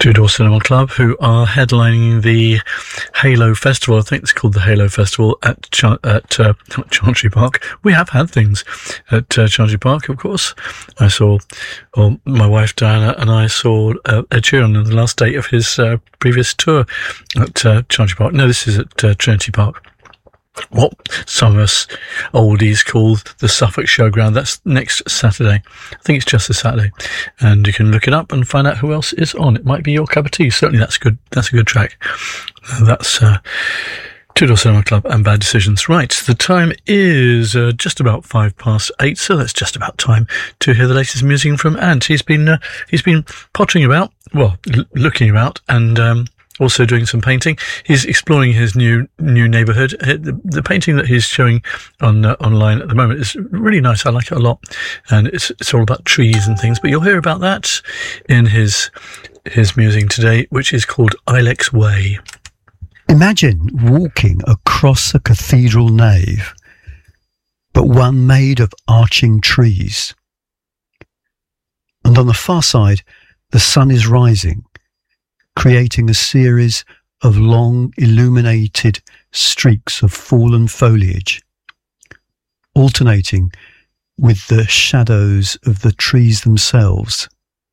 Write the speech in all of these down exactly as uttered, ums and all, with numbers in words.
Two Door Cinema Club, who are headlining the Halo Festival. I think it's called the Halo Festival at Ch- at uh, Chantry Park. We have had things at uh, Chantry Park, of course. I saw, or my wife Diana and I saw uh, Ed Sheeran on the last date of his uh, previous tour at uh, Chantry Park. No, this is at uh, Trinity Park. What some of us oldies call the Suffolk Showground. That's next Saturday. I think it's just this Saturday, and you can look it up and find out who else is on. It might be your cup of tea. Certainly, that's good. That's a good track. That's uh, Two Door Cinema Club and Bad Decisions. Right, the time is uh, just about five past eight, so that's just about time to hear the latest music from Ant. He's been uh, he's been pottering about, well, l- looking about, and. Um, Also doing some painting. He's exploring his new new neighbourhood. The, the painting that he's showing on uh, online at the moment is really nice. I like it a lot, and it's it's all about trees and things. But you'll hear about that in his his musing today, which is called Ilex Way. Imagine walking across a cathedral nave, but one made of arching trees. And on the far side, the sun is rising, creating a series of long illuminated streaks of fallen foliage, alternating with the shadows of the trees themselves,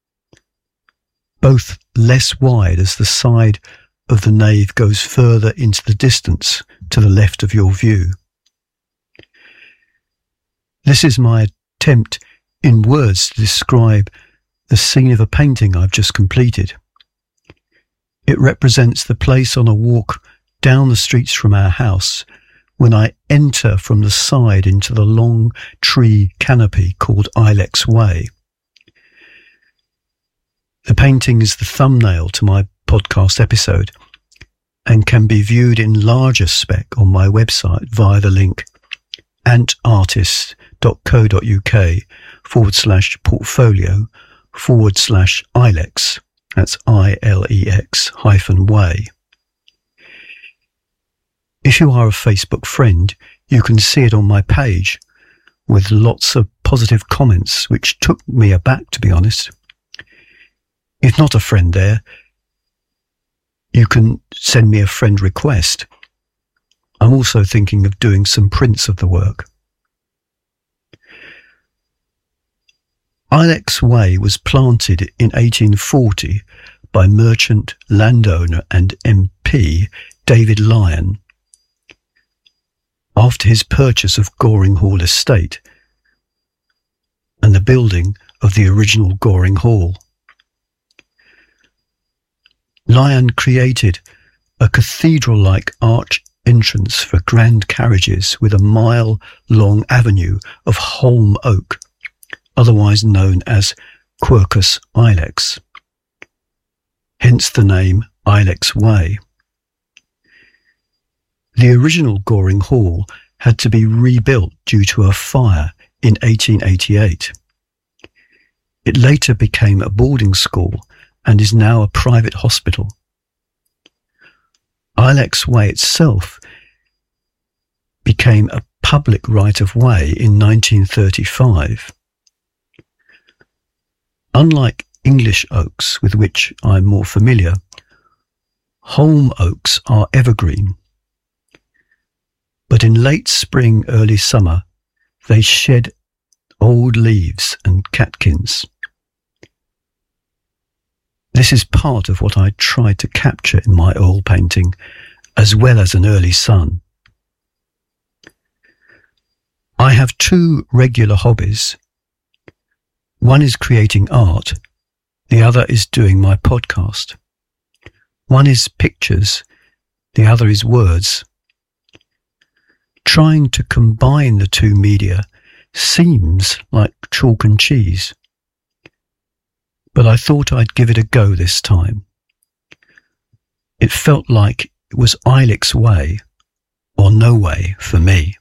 both less wide as the side of the nave goes further into the distance to the left of your view. This is my attempt in words to describe the scene of a painting I've just completed. It represents the place on a walk down the streets from our house when I enter from the side into the long tree canopy called Ilex Way. The painting is the thumbnail to my podcast episode and can be viewed in larger spec on my website via the link antartist.co.uk forward slash portfolio forward slash Ilex. That's I L E X hyphen way. If you are a Facebook friend, you can see it on my page with lots of positive comments, which took me aback, to be honest. If not a friend there, you can send me a friend request. I'm also thinking of doing some prints of the work. Ilex Way was planted in eighteen forty by merchant, landowner and M P David Lyon after his purchase of Goring Hall Estate and the building of the original Goring Hall. Lyon created a cathedral-like arch entrance for grand carriages with a mile-long avenue of holm oak, otherwise known as Quercus Ilex, hence the name Ilex Way. The original Goring Hall had to be rebuilt due to a fire in eighteen eighty-eight. It later became a boarding school and is now a private hospital. Ilex Way itself became a public right-of-way in nineteen thirty-five. Unlike English oaks, with which I'm more familiar, holm oaks are evergreen. But in late spring, early summer, they shed old leaves and catkins. This is part of what I tried to capture in my oil painting, as well as an early sun. I have two regular hobbies. One is creating art, the other is doing my podcast. One is pictures, the other is words. Trying to combine the two media seems like chalk and cheese, but I thought I'd give it a go this time. It felt like it was Ilex Way or no way for me.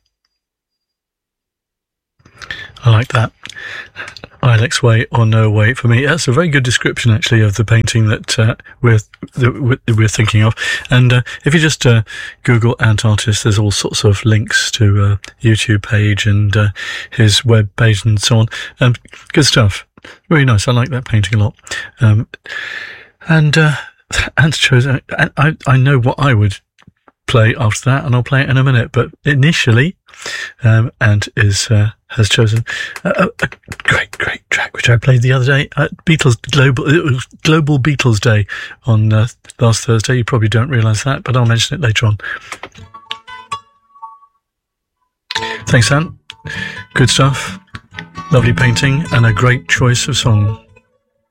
I like that. Ilex Way or no way for me. That's a very good description, actually, of the painting that uh, we're that we're thinking of. And uh, if you just uh, Google Ant Artist, there's all sorts of links to uh, YouTube page and uh, his web page and so on. Um, good stuff. Very nice. I like that painting a lot. Um, And uh, Ant's chosen. I, I know what I would play after that, and I'll play it in a minute. But initially, um, Ant is uh, has chosen a, a great, great track which I played the other day at Beatles Global it was Global Beatles Day on uh, last Thursday. You probably don't realise that, but I'll mention it later on. Thanks, Ant. Good stuff. Lovely painting and a great choice of song.